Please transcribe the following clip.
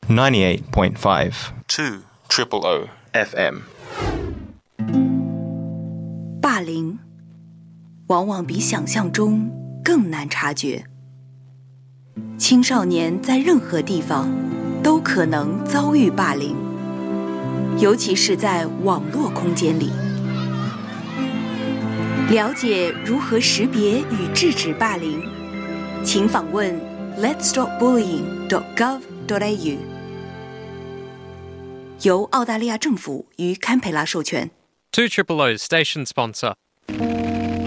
98.5 2 Triple O FM。 霸凌往往比想象中更难察觉。青少年在任何地方都可能遭遇霸凌，尤其是在网络空间里。了解如何识别与制止霸凌，请访问 letsstopbullying.gov.au， 由澳大利亚政府与堪培拉授权。 2 Triple O's station sponsor.